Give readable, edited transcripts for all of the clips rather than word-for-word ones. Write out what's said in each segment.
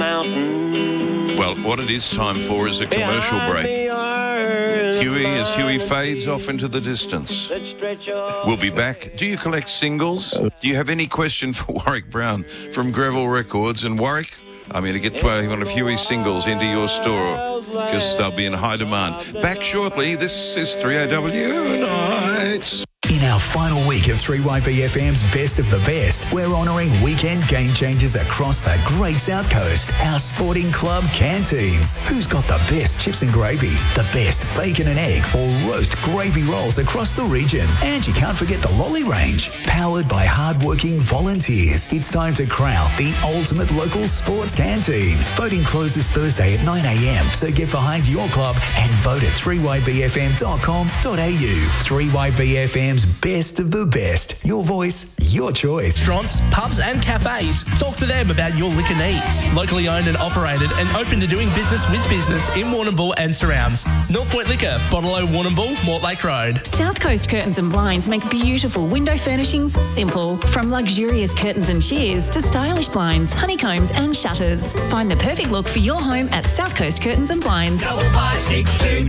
mountain. Well, what it is time for is a commercial break. As Huey fades off into the distance. We'll be back. Do you collect singles? Do you have any question for Warwick Brown from Greville Records? And Warwick, I'm going to get one of Huey's singles into your store because they'll be in high demand. Back shortly. This is 3AW Nights. In our final week of 3YBFM's Best of the Best, we're honouring weekend game changers across the Great South Coast. Our sporting club canteens. Who's got the best chips and gravy, the best bacon and egg or roast gravy rolls across the region? And you can't forget the lolly range. Powered by hard-working volunteers, it's time to crown the ultimate local sports canteen. Voting closes Thursday at 9 a.m, so get behind your club and vote at 3ybfm.com.au. 3YBFM's Best of the Best. Your voice, your choice. Restaurants, pubs and cafes. Talk to them about your liquor needs. Locally owned and operated and open to doing business with business in Warrnambool and surrounds. North Point Liquor, Bottle-O Warrnambool, Mortlake Road. South Coast Curtains and Blinds make beautiful window furnishings simple. From luxurious curtains and shears to stylish blinds, honeycombs and shutters. Find the perfect look for your home at South Coast Curtains and Blinds. 5562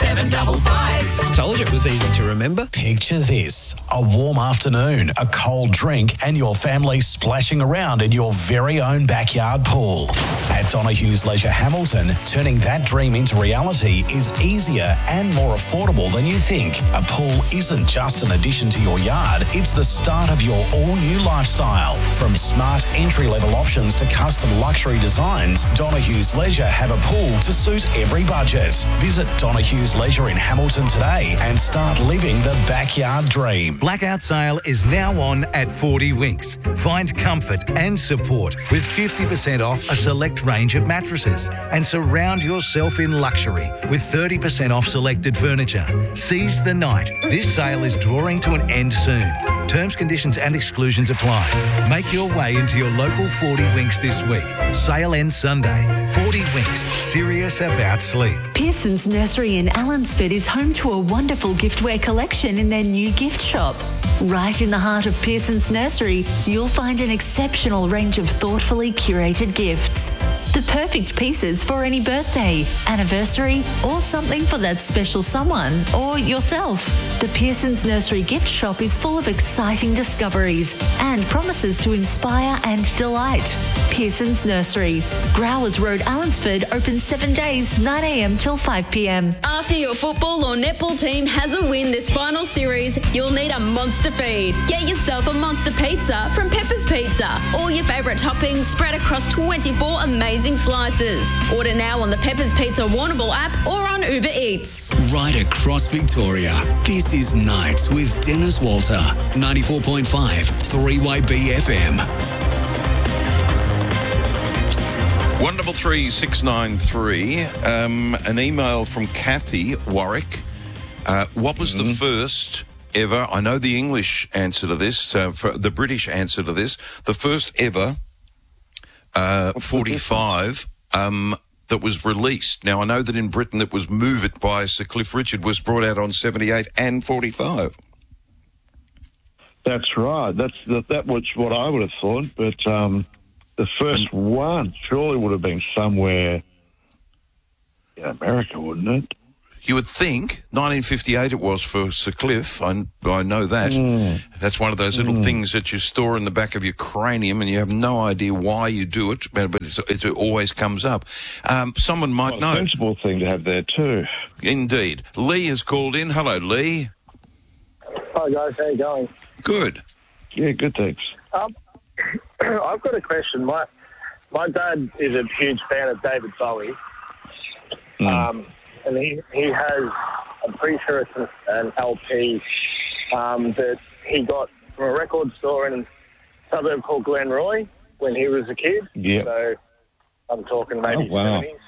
7755. Told you it was easy to remember. Picture this, a warm afternoon, a cold drink and your family splashing around in your very own backyard pool. At Donohue's Leisure Hamilton, turning that dream into reality is easier and more affordable than you think. A pool isn't just an addition to your yard, it's the start of your all-new lifestyle. From smart entry-level options to custom luxury designs, Donohue's Leisure have a pool to suit every budget. Visit Donohue's Leisure in Hamilton today and start living the backyard dream. Blackout sale is now on at 40 Winks. Find comfort and support with 50% off a select range of mattresses and surround yourself in luxury with 30% off selected furniture. Seize the night. This sale is drawing to an end soon. Terms, conditions and exclusions apply. Make your way into your local 40 Winks this week. Sale ends Sunday. 40 Winks. Serious about sleep. Pearson's Nursery in Allansford is home to a wonderful giftware collection in their new gift shop. Right in the heart of Pearson's Nursery, you'll find an exceptional range of thoughtfully curated gifts. The perfect pieces for any birthday, anniversary, or something for that special someone or yourself. The Pearson's Nursery gift shop is full of exciting discoveries and promises to inspire and delight. Pearson's Nursery, Growers Road, Allansford, open 7 days, 9 a.m. till 5 p.m. After your football or netball team has a win this final series, you'll need a monster feed. Get yourself a monster pizza from Pepper's Pizza. All your favourite toppings spread across 24 amazing slices. Order now on the Pepper's Pizza Warrnambool app or on Uber Eats. Right across Victoria, this is Nights with Dennis Walter, 94.5 3YBFM. 133693. An email from Kathy Warwick. What was the first ever? I know the English answer to this. For the British answer to this, the first ever 45 that was released. Now I know that in Britain it was Move It by Sir Cliff Richard was brought out on 78 and 45. That's right. That was what I would have thought, but the first one surely would have been somewhere in America, wouldn't it? You would think 1958 it was for Sir Cliff. I know that. That's one of those little things that you store in the back of your cranium and you have no idea why you do it, but it always comes up. Someone might know. A sensible thing to have there too. Indeed. Lee has called in. Hello, Lee. Hi, guys. How you going? Good. Yeah, good, thanks. I've got a question. My dad is a huge fan of David Bowie. And he has, I'm pretty sure it's an LP that he got from a record store in a suburb called Glenroy when he was a kid. Yeah. So I'm talking maybe 70s.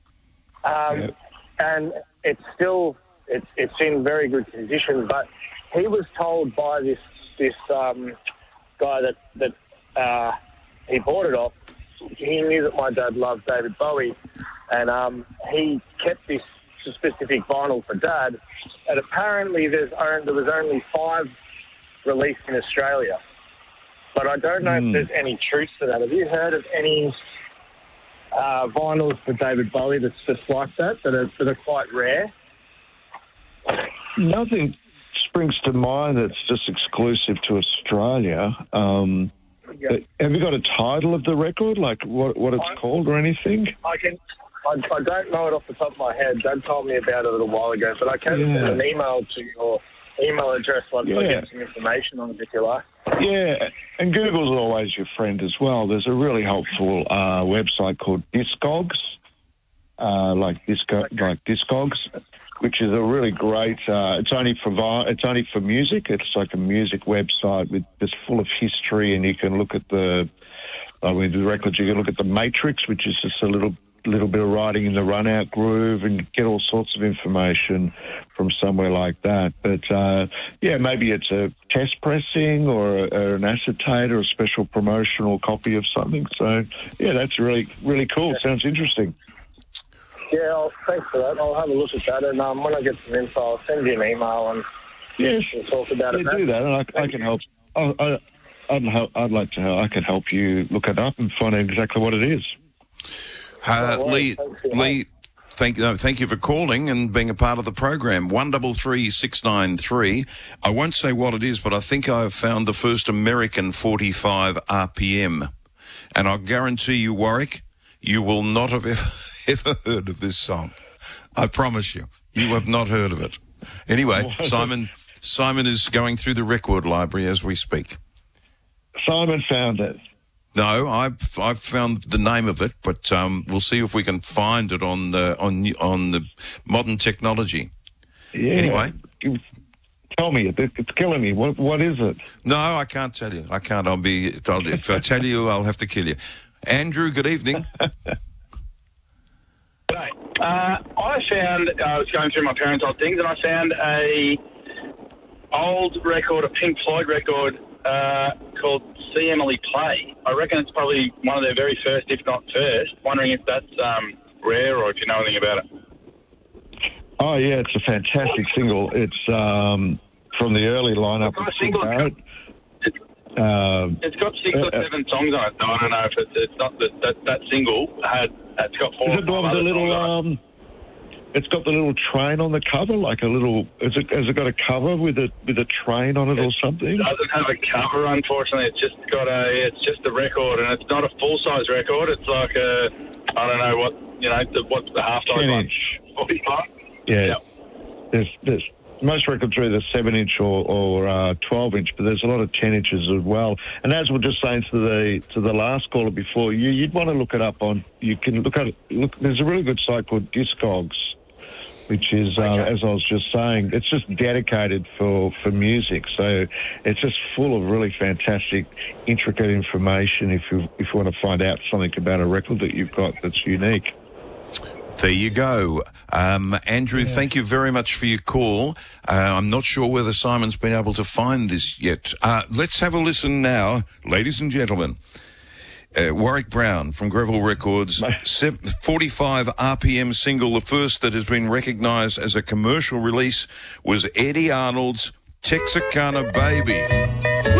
And it's still, it's in very good condition, but he was told by this guy that he bought it off. He knew that my dad loved David Bowie, and he kept this specific vinyl for Dad, and apparently there was only 5 released in Australia. But I don't know if there's any truth to that. Have you heard of any vinyls for David Bowie that's just like that are quite rare? Nothing springs to mind that's just exclusive to Australia. But have you got a title of the record, like what it's called or anything? I don't know it off the top of my head. Dad told me about it a little while ago, but I can send an email to your email address once I get some information on it, if you like. Yeah, and Google's always your friend as well. There's a really helpful website called Discogs, like Discogs, which is a really great. It's only for music. It's like a music website with just full of history, and you can look at the records. You can look at the Matrix, which is just a little bit of writing in the run-out groove, and get all sorts of information from somewhere like that. But maybe it's a test pressing or an acetate or a special promotional copy of something. So that's really, really cool. It sounds interesting. Yeah, thanks for that. I'll have a look at that, and when I get some info, I'll send you an email and we'll talk about it. Do that, and I can help. I'd like to help. I can help you look it up and find out exactly what it is. Lee, thank you for calling and being a part of the program. 133693. I won't say what it is, but I think I have found the first American 45 RPM, and I'll guarantee you, Warwick, you will not have ever heard of this song. I promise you, you have not heard of it. Anyway, Simon is going through the record library as we speak. Simon found it. No, I've found the name of it, but we'll see if we can find it on the modern technology. Yeah. Anyway, tell me, it's killing me. What is it? No, I can't tell you. I can't. If I tell you, I'll have to kill you. Andrew, good evening. G'day. I was going through my parents' old things, and I found a old record, a Pink Floyd record called See Emily Play. I reckon it's probably one of their very first, if not first. Wondering if that's rare or if you know anything about it. Oh, yeah, it's a fantastic single. It's from the early lineup. It's got 6 or 7 songs on it, so I don't know if it's not that single it's got 4 or 5 other songs. It's got the little train on the cover, like a little. Has it got a cover with a train on it or something? It doesn't have a cover, unfortunately. It's just a record, and it's not a full size record. It's like I don't know what's the half size 10-inch. 45. Yeah. There's most records are either 7-inch or 12-inch, but there's a lot of 10 inches as well. And as we're just saying to the last caller before, you'd want to look it up on. You can look at it. There's a really good site called Discogs, which is, as I was just saying, it's just dedicated for music. So it's just full of really fantastic, intricate information if you want to find out something about a record that you've got that's unique. There you go. Andrew, thank you very much for your call. I'm not sure whether Simon's been able to find this yet. Let's have a listen now, ladies and gentlemen. Warwick Brown from Greville Records, 45 RPM single. The first that has been recognised as a commercial release was Eddie Arnold's Texarkana Baby.